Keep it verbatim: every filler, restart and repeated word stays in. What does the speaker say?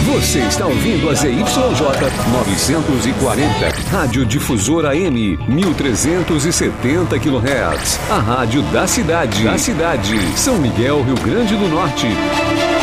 Você está ouvindo a Z Y J novecentos e quarenta, Rádio Difusora M, mil trezentos e setenta quilohertz. A rádio da cidade, da cidade, São Miguel, Rio Grande do Norte.